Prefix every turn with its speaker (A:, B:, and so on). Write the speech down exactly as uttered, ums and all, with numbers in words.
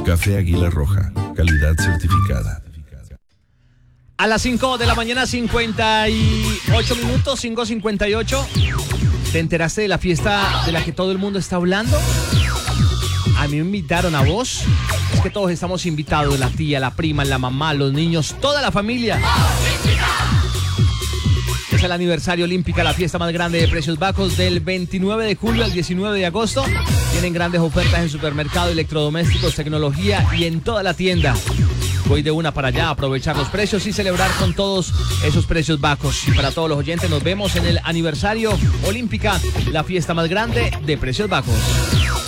A: Café Águila Roja, calidad certificada.
B: A las cinco de la mañana, cincuenta y ocho minutos, cinco cincuenta y ocho. ¿Te enteraste de la fiesta de la que todo el mundo está hablando? A mí me invitaron, ¿a vos? Es que todos estamos invitados, la tía, la prima, la mamá, los niños, toda la familia. Es el aniversario Olímpica, la fiesta más grande de precios bajos, del veintinueve de julio al diecinueve de agosto. Tienen grandes ofertas en supermercado, electrodomésticos, tecnología y en toda la tienda. Voy de una para allá a aprovechar los precios y celebrar con todos esos precios bajos. Y para todos los oyentes, nos vemos en el aniversario Olímpica, la fiesta más grande de precios bajos.